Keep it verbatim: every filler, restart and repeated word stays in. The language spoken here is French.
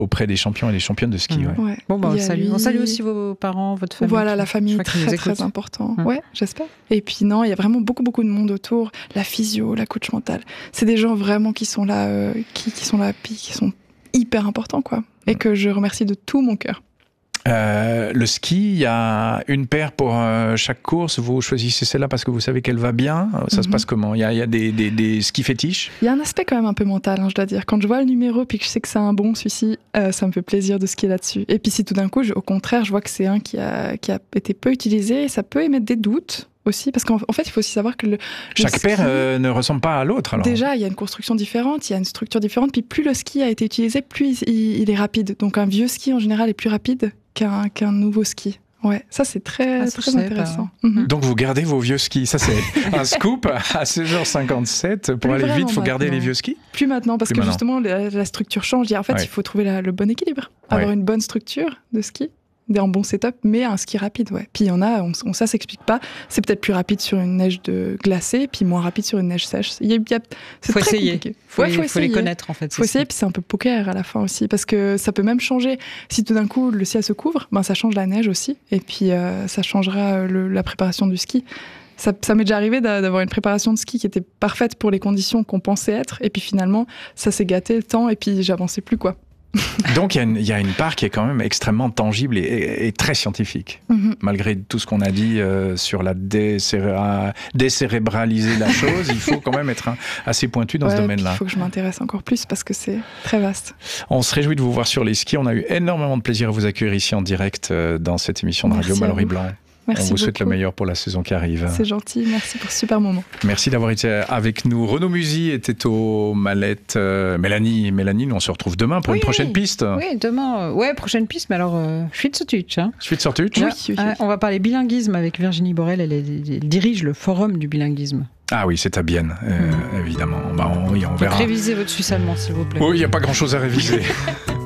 auprès des champions et des championnes de ski. Mmh. Ouais. Ouais. Bon, bah, on, salue. Lui... on salue aussi vos parents, votre famille. Voilà, la famille, très, très, très important. Mmh. Ouais, j'espère. Et puis, non, il y a vraiment beaucoup, beaucoup de monde autour. La physio, la coach mentale. C'est des gens vraiment qui sont là, euh, qui, qui sont là, puis qui sont hyper importants, quoi. Et mmh. que je remercie de tout mon cœur. Euh, le ski, il y a une paire pour euh, chaque course. Vous choisissez celle-là parce que vous savez qu'elle va bien. Ça mm-hmm. se passe comment ? Il y a, il y a des, des, des skis fétiches ? Il y a un aspect quand même un peu mental, hein, je dois dire. Quand je vois le numéro puis que je sais que c'est un bon, celui-ci, euh, ça me fait plaisir de skier là-dessus. Et puis si tout d'un coup, je, au contraire, je vois que c'est un qui a, qui a été peu utilisé, ça peut émettre des doutes. Aussi, parce qu'en en fait, il faut aussi savoir que le, chaque le ski, paire euh, ne ressemble pas à l'autre. Alors. Déjà, il y a une construction différente, il y a une structure différente, puis plus le ski a été utilisé, plus il, il est rapide. Donc un vieux ski en général est plus rapide qu'un, qu'un nouveau ski. Ouais, ça c'est très, ah, très intéressant. Mm-hmm. Donc vous gardez vos vieux skis, ça c'est un scoop à seize heures cinquante-sept. Pour plus aller vite, il faut garder les vieux skis ? Plus maintenant, parce plus que maintenant. justement la, la structure change. En fait, ouais. il faut trouver la, le bon équilibre, avoir ouais. une bonne structure de ski. En bon setup, mais un ski rapide, ouais. Puis il y en a, on, on, ça s'explique pas. C'est peut-être plus rapide sur une neige de glacée, puis moins rapide sur une neige sèche. Il y a, il y a, c'est faut très essayer. compliqué. Faut, ouais, faut, faut essayer. les connaître en fait. Faut essayer, puis c'est un peu poker à la fin aussi, parce que ça peut même changer. Si tout d'un coup le ciel se couvre, ben ça change la neige aussi, et puis euh, ça changera le, la préparation du ski. Ça, ça m'est déjà arrivé d'avoir une préparation de ski qui était parfaite pour les conditions qu'on pensait être, et puis finalement ça s'est gâté le temps, et puis j'avançais plus quoi. Donc il y, y a une part qui est quand même extrêmement tangible et, et, et très scientifique, mm-hmm. malgré tout ce qu'on a dit euh, sur la décéré- décérébraliser la chose. Il faut quand même être un, assez pointu dans ouais, ce domaine-là. Il faut que je m'intéresse encore plus parce que c'est très vaste. On se réjouit de vous voir sur les skis. On a eu énormément de plaisir à vous accueillir ici en direct euh, dans cette émission de Radio Mallory Blanc. Merci On vous souhaite beaucoup. le meilleur pour la saison qui arrive. C'est gentil, merci pour ce super moment. Merci d'avoir été avec nous. Renaud Musy était aux mallettes. Euh, Mélanie, Mélanie, nous on se retrouve demain pour oui, une prochaine piste. Oui, demain. Euh, ouais, prochaine piste, mais alors euh, Schwytz-Sortuch. Hein. Schwytz-Sortuch. Oui, oui, oui. On va parler bilinguisme avec Virginie Borel. Elle, est, elle dirige le forum du bilinguisme. Ah oui, c'est à Bienne, euh, mmh. évidemment. Bah, on, oui, on verra. Révisez votre suisse allemand, s'il vous plaît. Oui, il n'y a pas grand-chose à réviser.